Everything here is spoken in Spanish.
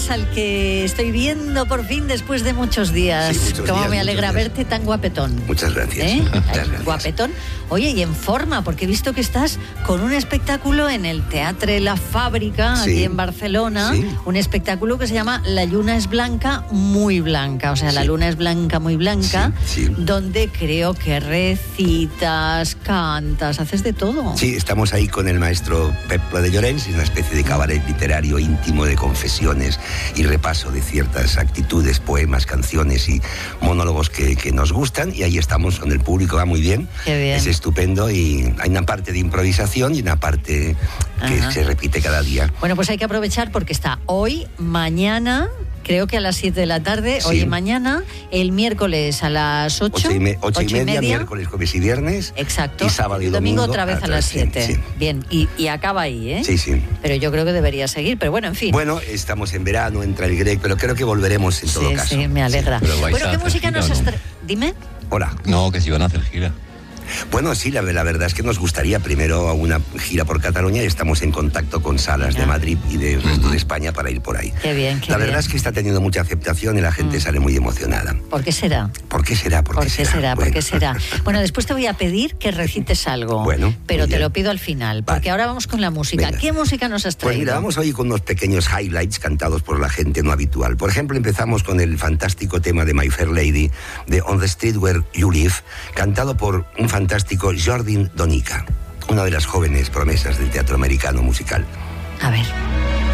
Salas, al que estoy viendo por fin después de muchos días. Sí, muchos Cómo días, me alegra muchos días. verte tan guapetón. Muchas gracias. Muchas gracias. Guapetón. Oye, y en forma, porque he visto que estás con un espectáculo en el Teatre La Fábrica, Sí. aquí en Barcelona. Sí. Un espectáculo que se llama La Lluna es blanca, muy blanca. O sea, la Sí. luna es blanca, muy blanca. Sí, sí. Donde creo que recitas, cantas, haces de todo. Sí, estamos ahí con el maestro Pep Pla de Llorens, una especie de cabaret literario íntimo de confesiones y repaso de ciertas actitudes, poemas, canciones y monólogos que nos gustan, y ahí estamos con el público, va muy bien. Qué bien. Es estupendo, y hay una parte de improvisación y una parte que Ajá. se repite cada día. Bueno, pues hay que aprovechar porque está hoy, mañana, creo que a las 7 de la tarde, Sí. hoy y mañana, el miércoles a las 8. 8:30, miércoles, jueves y viernes. Exacto. Y sábado y El domingo domingo otra vez a las 7. Sí. Bien, y acaba ahí, ¿eh? Sí, sí. Pero yo creo que debería seguir, pero bueno, en fin. Bueno, estamos en verano, entra el Grec, pero creo que volveremos en todo sí, caso. sí, me alegra. Pero vais Bueno, a ¿qué hacer música gira, nos ¿no? has Dime. Hola. No, que si van a hacer gira. Bueno, sí, la verdad es que nos gustaría primero una gira por Cataluña, y estamos en contacto con salas de Madrid y del resto de España para ir por ahí. Qué bien, qué La verdad bien. es que está teniendo mucha aceptación y la gente sale muy emocionada. ¿Por qué será? ¿Por qué será? ¿Por qué será? ¿Por Bueno. qué será? Bueno, después te voy a pedir que recites algo. Bueno, pero muy te bien. lo pido al final, porque Vale. ahora vamos con la música. Venga. ¿Qué música nos has Pues traído? mira, vamos hoy con unos pequeños highlights cantados por la gente no habitual. Por ejemplo, empezamos con el fantástico tema de My Fair Lady, de On the Street Where You Live, cantado por un fantástico Jordin Donica, una de las jóvenes promesas del teatro americano musical. A ver.